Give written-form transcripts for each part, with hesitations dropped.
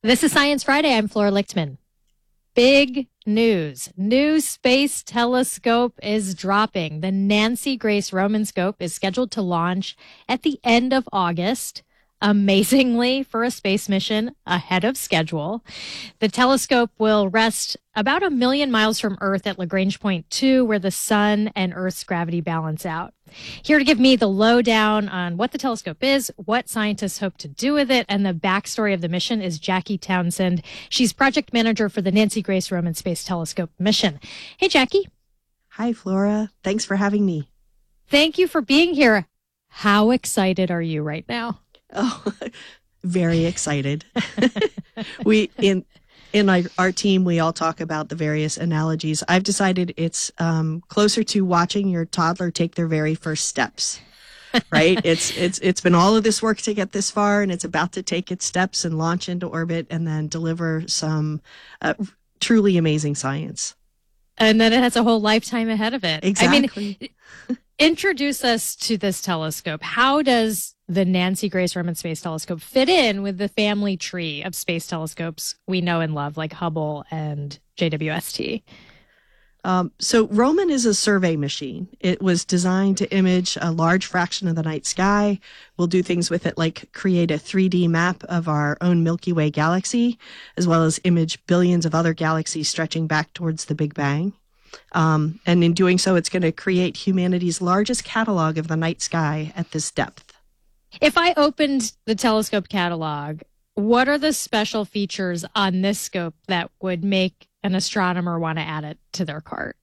This is Science Friday. I'm Flora Lichtman. Big news. New space telescope is dropping. The Nancy Grace Roman scope is scheduled to launch at the end of August. Amazingly, for a space mission ahead of schedule. The telescope will rest about 1,000,000 miles from Earth at Lagrange Point 2, where the sun and Earth's gravity balance out. Here to give me the lowdown on what the telescope is, what scientists hope to do with it, and the backstory of the mission is Jackie Townsend. She's project manager for the Nancy Grace Roman Space Telescope mission. Hey, Jackie. Hi, Flora. Thanks for having me. Thank you for being here. How excited are you right now? Oh, very excited. We in our team, we all talk about the various analogies. I've decided it's closer to watching your toddler take their very first steps. Right? It's been all of this work to get this far, and it's about to take its steps and launch into orbit and then deliver some truly amazing science. And then it has a whole lifetime ahead of it. Exactly. I mean, introduce us to this telescope. How does the Nancy Grace Roman Space Telescope fit in with the family tree of space telescopes we know and love, like Hubble and JWST? So Roman is a survey machine. It was designed to image a large fraction of the night sky. We'll do things with it like create a 3D map of our own Milky Way galaxy, as well as image billions of other galaxies stretching back towards the Big Bang. And in doing so, it's going to create humanity's largest catalog of the night sky at this depth. If I opened the telescope catalog, what are the special features on this scope that would make an astronomer want to add it to their cart?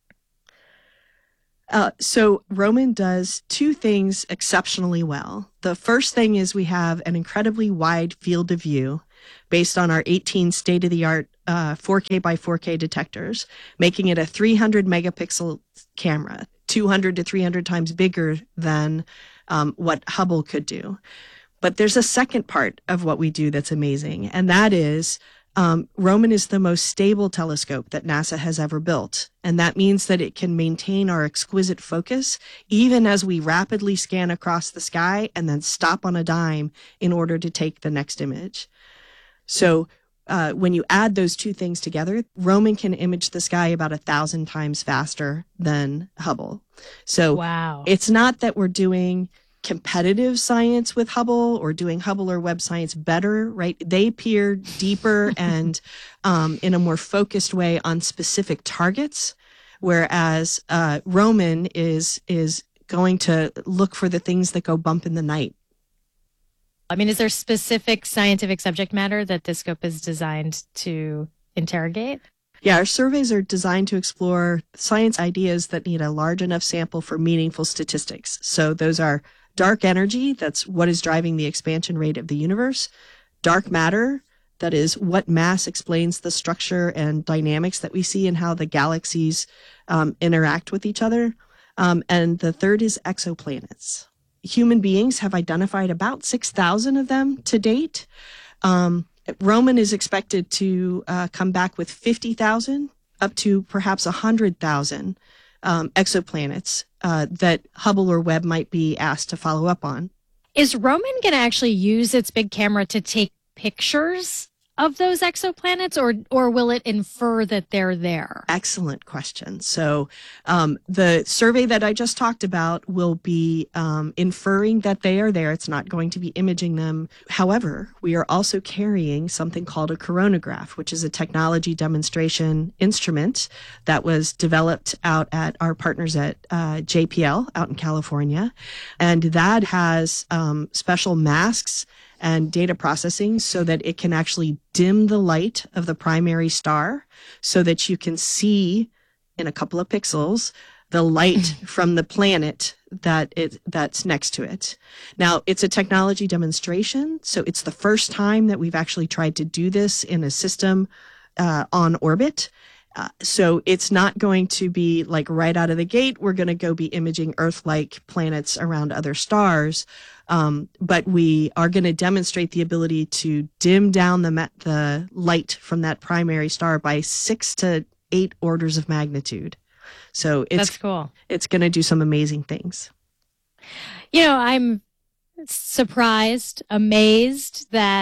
So Roman does two things exceptionally well. The first thing is we have an incredibly wide field of view based on our 18 state-of-the-art 4K by 4K detectors, making it a 300 megapixel camera, 200 to 300 times bigger than what Hubble could do. But there's a second part of what we do that's amazing, and that is Roman is the most stable telescope that NASA has ever built. And that means that it can maintain our exquisite focus even as we rapidly scan across the sky and then stop on a dime in order to take the next image. So when you add those two things together, Roman can image the sky about 1,000 times faster than Hubble. So wow. It's not that we're doing competitive science with Hubble or doing Hubble or Webb science better, right? They peer deeper and in a more focused way on specific targets, whereas Roman is going to look for the things that go bump in the night. I mean, is there specific scientific subject matter that this scope is designed to interrogate? Yeah, our surveys are designed to explore science ideas that need a large enough sample for meaningful statistics. So those are dark energy, that's what is driving the expansion rate of the universe. Dark matter, that is what mass explains the structure and dynamics that we see and how the galaxies interact with each other. And the third is exoplanets. Human beings have identified about 6,000 of them to date. Roman is expected to come back with 50,000 up to perhaps 100,000 exoplanets that Hubble or Webb might be asked to follow up on. Is Roman going to actually use its big camera to take pictures of those exoplanets, or will it infer that they're there? Excellent question. So the survey that I just talked about will be inferring that they are there. It's not going to be imaging them. However, we are also carrying something called a coronagraph, which is a technology demonstration instrument that was developed out at our partners at JPL out in California. And that has special masks and data processing so that it can actually dim the light of the primary star so that you can see in a couple of pixels the light from the planet that's next to it. Now, it's a technology demonstration, so it's the first time that we've actually tried to do this in a system on orbit. So it's not going to be like right out of the gate, we're going to go be imaging Earth-like planets around other stars. But we are going to demonstrate the ability to dim down the light from that primary star by 6 to 8 orders of magnitude. So That's cool. It's going to do some amazing things. You know, I'm surprised, amazed that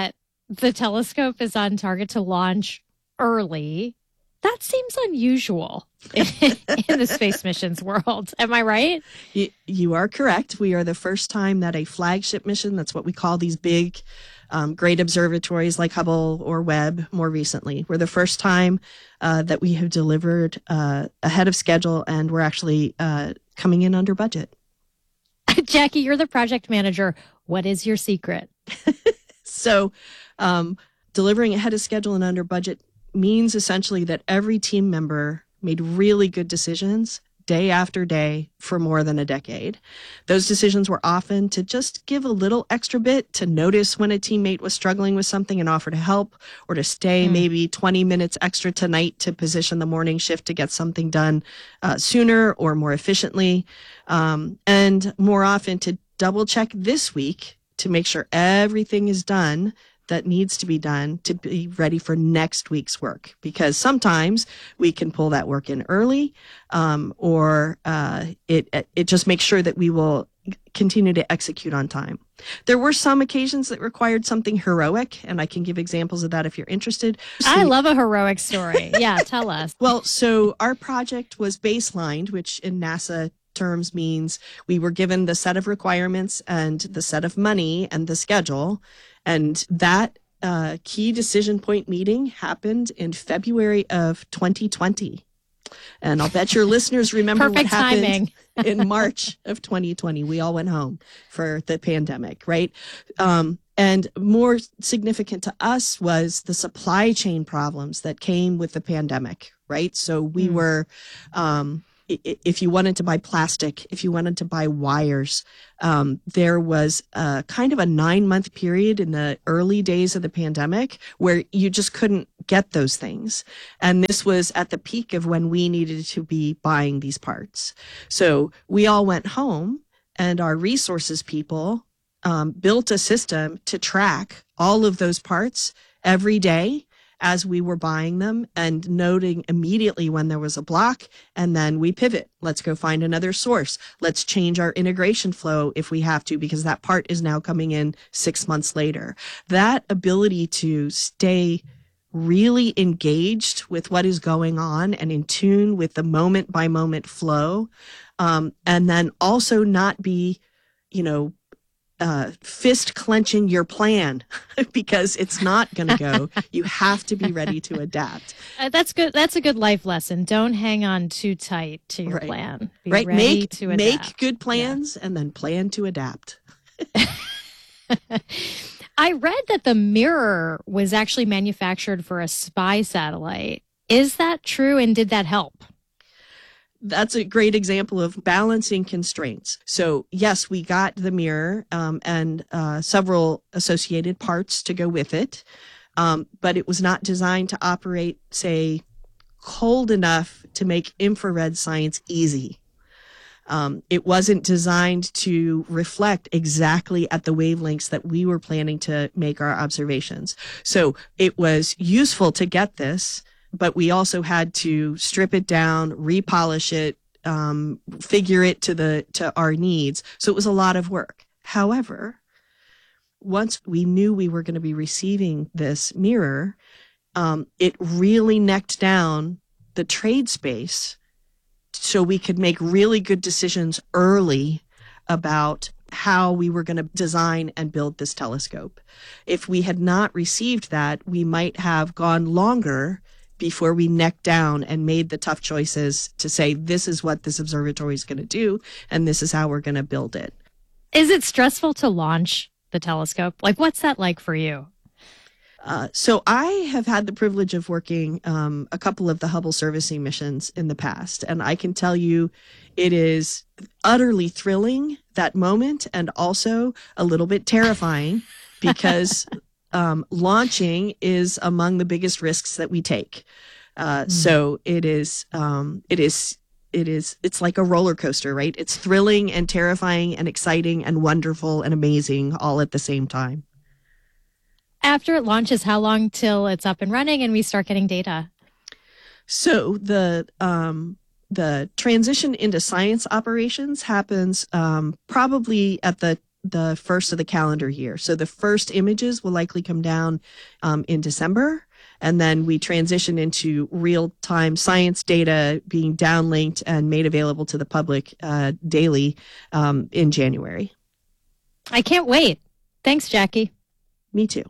the telescope is on target to launch early. That seems unusual in the space missions world. Am I right? You are correct. We are the first time that a flagship mission, that's what we call these big, great observatories like Hubble or Webb more recently. We're the first time that we have delivered ahead of schedule, and we're actually coming in under budget. Jackie, you're the project manager. What is your secret? So delivering ahead of schedule and under budget means essentially that every team member made really good decisions day after day for more than a decade. Those decisions were often to just give a little extra bit, to notice when a teammate was struggling with something and offer to help, or to stay maybe 20 minutes extra tonight to position the morning shift to get something done sooner or more efficiently. And more often to double check this week to make sure everything is done that needs to be done to be ready for next week's work. Because sometimes we can pull that work in early, or it just makes sure that we will continue to execute on time. There were some occasions that required something heroic, and I can give examples of that if you're interested. I love a heroic story. Yeah, tell us. Well, so our project was baselined, which in NASA terms means we were given the set of requirements and the set of money and the schedule. And that key decision point meeting happened in February of 2020. And I'll bet your listeners remember what happened in March of 2020. We all went home for the pandemic, right? And more significant to us was the supply chain problems that came with the pandemic, right? So we were, if you wanted to buy plastic, if you wanted to buy wires, there was kind of a 9-month period in the early days of the pandemic where you just couldn't get those things. And this was at the peak of when we needed to be buying these parts. So we all went home, and our resources people built a system to track all of those parts every day as we were buying them, and noting immediately when there was a block, and then we pivot. Let's go find another source. Let's change our integration flow if we have to, because that part is now coming in 6 months later. That ability to stay really engaged with what is going on and in tune with the moment by moment flow, and then also not be, fist clenching your plan because it's not going to go. You have to be ready to adapt. That's good. That's a good life lesson. Don't hang on too tight to your plan. Be right. Ready to adapt. Make good plans and then plan to adapt. I read that the mirror was actually manufactured for a spy satellite. Is that true? And did that help? That's a great example of balancing constraints. So yes, we got the mirror and several associated parts to go with it, but it was not designed to operate, say, cold enough to make infrared science easy. It wasn't designed to reflect exactly at the wavelengths that we were planning to make our observations. So it was useful to get this, but we also had to strip it down, repolish it, figure it to our needs. So it was a lot of work. However, once we knew we were going to be receiving this mirror, it really necked down the trade space so we could make really good decisions early about how we were going to design and build this telescope. If we had not received that, we might have gone longer before we necked down and made the tough choices to say, this is what this observatory is going to do, and this is how we're going to build it. Is it stressful to launch the telescope? Like, what's that like for you? So I have had the privilege of working a couple of the Hubble servicing missions in the past, and I can tell you it is utterly thrilling, that moment, and also a little bit terrifying because launching is among the biggest risks that we take. So it's like a roller coaster, right? It's thrilling and terrifying and exciting and wonderful and amazing all at the same time. After it launches, how long till it's up and running and we start getting data? So the transition into science operations happens probably at the the first of the calendar year. So the first images will likely come down in December. And then we transition into real-time science data being downlinked and made available to the public daily in January. I can't wait. Thanks, Jackie. Me too.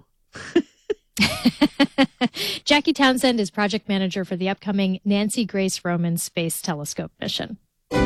Jackie Townsend is project manager for the upcoming Nancy Grace Roman Space Telescope mission.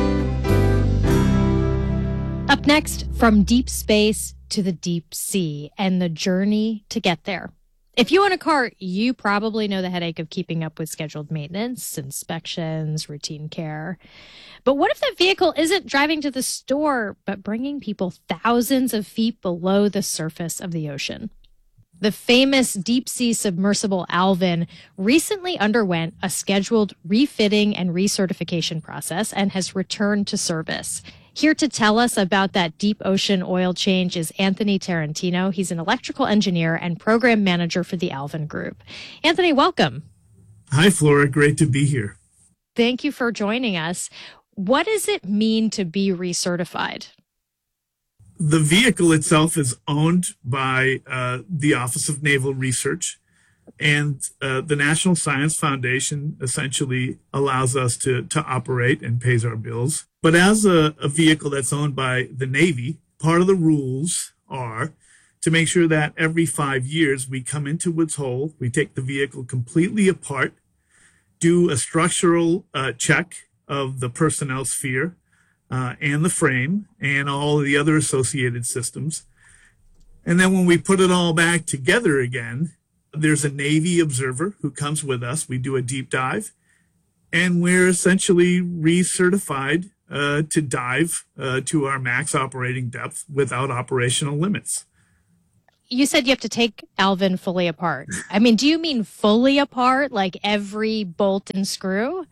Up next, from deep space to the deep sea and the journey to get there. If you own a car, you probably know the headache of keeping up with scheduled maintenance, inspections, routine care. But what if that vehicle isn't driving to the store, but bringing people thousands of feet below the surface of the ocean? The famous deep-sea submersible Alvin recently underwent a scheduled refitting and recertification process and has returned to service. Here to tell us about that deep ocean oil change is Anthony Tarantino. He's an electrical engineer and program manager for the Alvin Group. Anthony, welcome. Hi, Flora. Great to be here. Thank you for joining us. What does it mean to be recertified? The vehicle itself is owned by the Office of Naval Research, and the National Science Foundation essentially allows us to operate and pays our bills. But as a vehicle that's owned by the Navy, part of the rules are to make sure that every 5 years we come into Woods Hole, we take the vehicle completely apart, do a structural check of the personnel sphere, and the frame and all of the other associated systems. And then when we put it all back together again, there's a Navy observer who comes with us. We do a deep dive, and we're essentially recertified to dive to our max operating depth without operational limits. You said you have to take Alvin fully apart. I mean, do you mean fully apart, like every bolt and screw?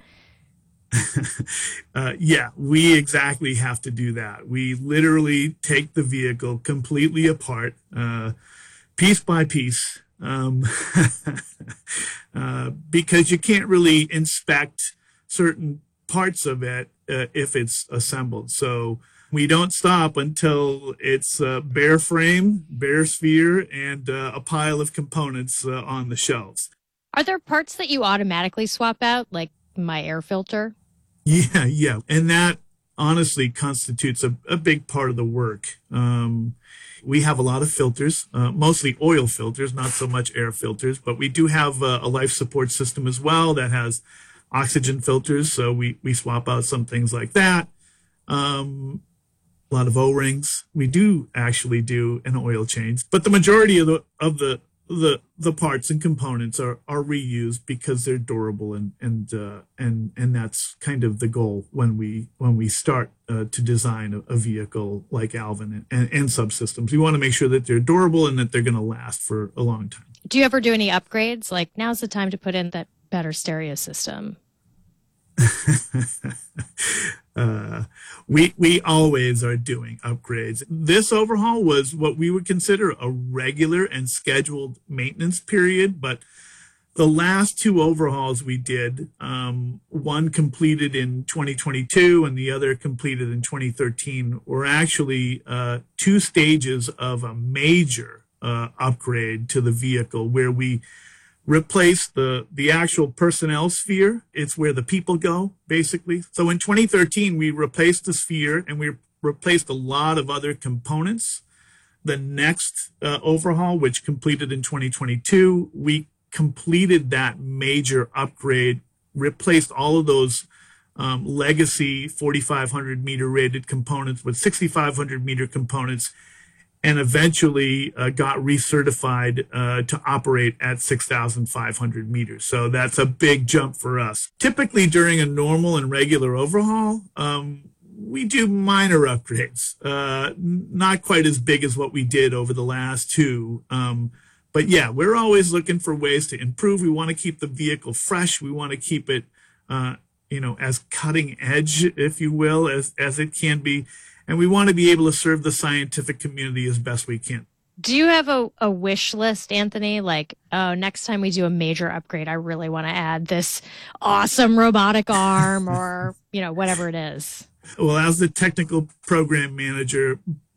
Yeah, we exactly have to do that. We literally take the vehicle completely apart, piece by piece, because you can't really inspect certain parts of it if it's assembled. So we don't stop until it's bare frame, bare sphere, and a pile of components on the shelves. Are there parts that you automatically swap out, like my air filter? Yeah. And that honestly constitutes a big part of the work. We have a lot of filters, mostly oil filters, not so much air filters, but we do have a life support system as well that has oxygen filters. So we swap out some things like that. A lot of O-rings. We do actually do an oil change, but the majority of the parts and components are reused because they're durable and that's kind of the goal when we start to design a vehicle like Alvin and subsystems. We want to make sure that they're durable and that they're going to last for a long time. Do you ever do any upgrades? Like, now's the time to put in that better stereo system. We always are doing upgrades. This overhaul was what we would consider a regular and scheduled maintenance period, but the last two overhauls we did, one completed in 2022 and the other completed in 2013, were actually two stages of a major upgrade to the vehicle where we replace the actual personnel sphere. It's where the people go, basically. So in 2013, we replaced the sphere and we replaced a lot of other components. The next overhaul, which completed in 2022, we completed that major upgrade, replaced all of those legacy 4,500 meter rated components with 6,500 meter components, and eventually got recertified to operate at 6,500 meters. So that's a big jump for us. Typically during a normal and regular overhaul, we do minor upgrades, not quite as big as what we did over the last two. But yeah, we're always looking for ways to improve. We want to keep the vehicle fresh. We want to keep it, as cutting edge, if you will, as it can be. And we want to be able to serve the scientific community as best we can. Do you have a wish list, Anthony? Like, oh, next time we do a major upgrade, I really want to add this awesome robotic arm or, whatever it is. Well, as the technical program manager,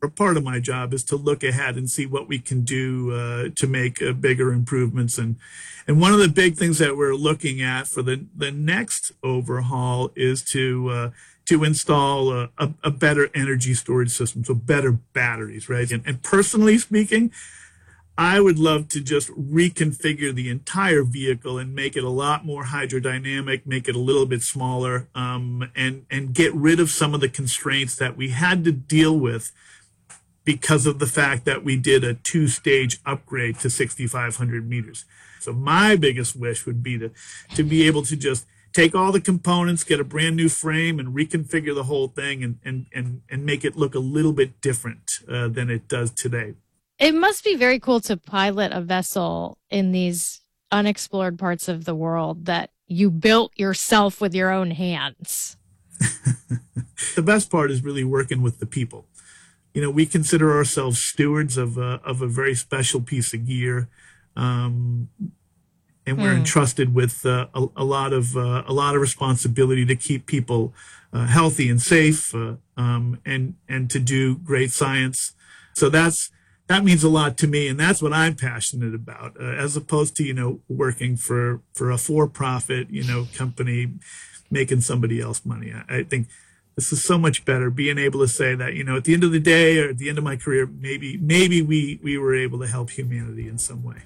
Part of my job is to look ahead and see what we can do to make bigger improvements. And one of the big things that we're looking at for the next overhaul is to install a better energy storage system, so better batteries, right? And personally speaking, I would love to just reconfigure the entire vehicle and make it a lot more hydrodynamic, make it a little bit smaller, and get rid of some of the constraints that we had to deal with because of the fact that we did a 2-stage upgrade to 6,500 meters. So my biggest wish would be to be able to just take all the components, get a brand new frame, and reconfigure the whole thing and make it look a little bit different than it does today. It must be very cool to pilot a vessel in these unexplored parts of the world that you built yourself with your own hands. The best part is really working with the people. We consider ourselves stewards of a very special piece of gear, and we're entrusted with a lot of responsibility to keep people healthy and safe, and to do great science. So that means a lot to me, and that's what I'm passionate about, as opposed to working for a for-profit company making somebody else money. I think this is so much better, being able to say that, at the end of the day or at the end of my career, maybe we were able to help humanity in some way.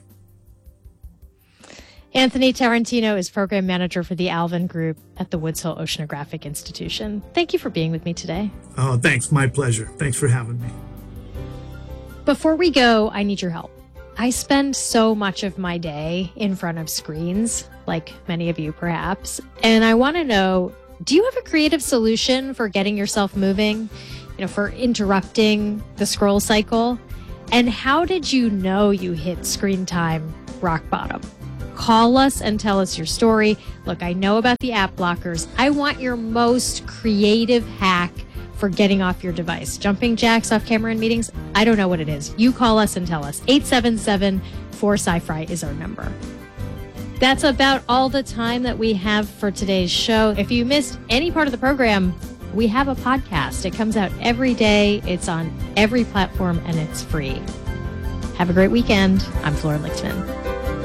Anthony Tarantino is program manager for the Alvin Group at the Woods Hole Oceanographic Institution. Thank you for being with me today. Oh, thanks. My pleasure. Thanks for having me. Before we go, I need your help. I spend so much of my day in front of screens, like many of you perhaps, and I want to know, do you have a creative solution for getting yourself moving, for interrupting the scroll cycle? And how did you know you hit screen time rock bottom? Call us and tell us your story. Look, I know about the app blockers. I want your most creative hack for getting off your device. Jumping jacks off camera in meetings, I don't know what it is. You call us and tell us. 877-4-SciFri is our number. That's about all the time that we have for today's show. If you missed any part of the program, we have a podcast. It comes out every day. It's on every platform, and it's free. Have a great weekend. I'm Flora Lichtman.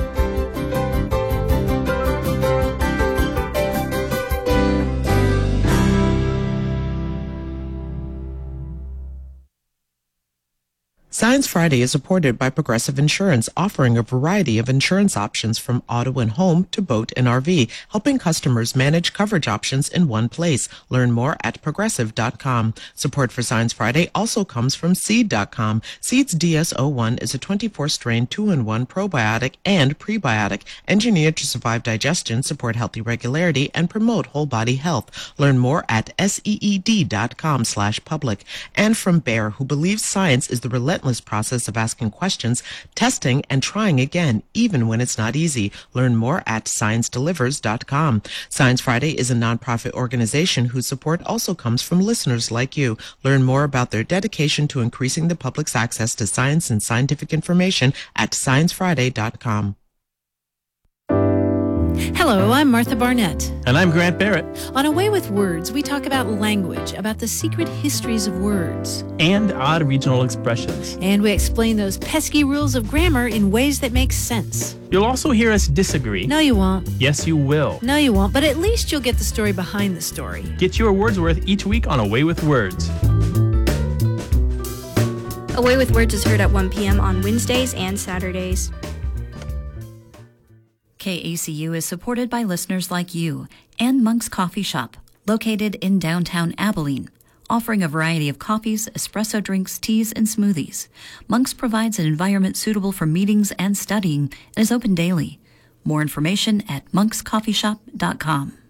Science Friday is supported by Progressive Insurance, offering a variety of insurance options from auto and home to boat and RV, helping customers manage coverage options in one place. Learn more at progressive.com. Support for Science Friday also comes from Seed.com. Seed's DS-01 is a 24-strain 2-in-1 probiotic and prebiotic engineered to survive digestion, support healthy regularity, and promote whole body health. Learn more at seed.com/public. And from Bayer, who believes science is the relentless process of asking questions, testing, and trying again, even when it's not easy. Learn more at ScienceDelivers.com. Science Friday is a nonprofit organization whose support also comes from listeners like you. Learn more about their dedication to increasing the public's access to science and scientific information at ScienceFriday.com. Hello, I'm Martha Barnett. And I'm Grant Barrett. On A Way with Words, we talk about language, about the secret histories of words. And odd regional expressions. And we explain those pesky rules of grammar in ways that make sense. You'll also hear us disagree. No, you won't. Yes, you will. No, you won't, but at least you'll get the story behind the story. Get your Wordsworth each week on A Way with Words. A Way with Words is heard at 1 p.m. on Wednesdays and Saturdays. KACU is supported by listeners like you and Monk's Coffee Shop, located in downtown Abilene, offering a variety of coffees, espresso drinks, teas, and smoothies. Monk's provides an environment suitable for meetings and studying and is open daily. More information at monkscoffeeshop.com.